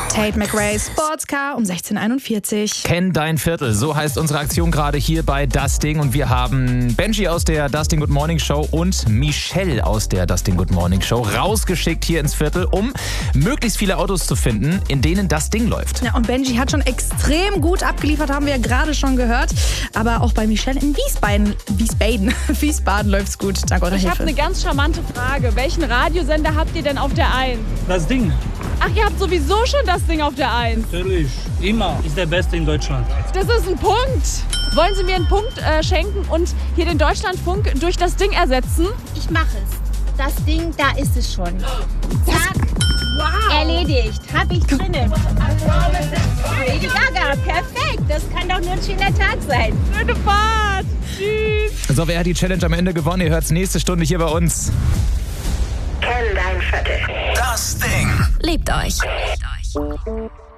Tate McRae, Sportscar um 16:41. Kenn dein Viertel, so heißt unsere Aktion gerade hier bei Das Ding. Und wir haben Benji aus der Das Ding Good Morning Show und Michelle aus der Das Ding Good Morning Show rausgeschickt hier ins Viertel, um möglichst viele Autos zu finden, in denen das Ding läuft. Ja, und Benji hat schon extrem gut abgeliefert, haben wir ja gerade schon gehört. Aber auch bei Michelle in Wiesbaden läuft's gut, dank eurer Ich Hilfe. habe eine ganz charmante Frage. Welchen Radiosender habt ihr denn auf der 1? Das Ding, Ach, ihr habt sowieso schon das Ding auf der 1. natürlich, immer, ist der Beste in Deutschland. Das ist ein Punkt. Wollen Sie mir einen Punkt schenken und hier den Deutschlandfunk durch das Ding ersetzen? Ich mache es. Das Ding, da ist es schon. Zack. Wow. Erledigt. Hab ich drinnen. Lady Gaga, perfekt. Das kann doch nur ein schöner Tag sein. Schöne Fahrt. Tschüss. So, wer hat die Challenge am Ende gewonnen? Ihr hört's nächste Stunde hier bei uns. Kenn dein Viertel. Das Ding. Lebt euch.